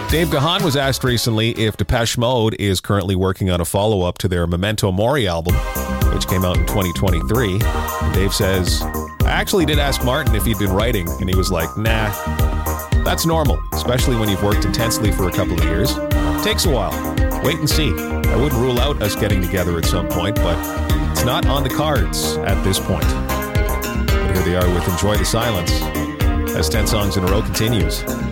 Dave Gahan was asked recently if Depeche Mode is currently working on a follow-up to their Memento Mori album, which came out in 2023. And Dave says, I actually did ask Martin if he'd been writing, and he was like, nah, that's normal, especially when you've worked intensely for a couple of years. Takes a while. Wait and see. I wouldn't rule out us getting together at some point, but it's not on the cards at this point. But here they are with Enjoy the Silence as 10 Songs in a Row continues.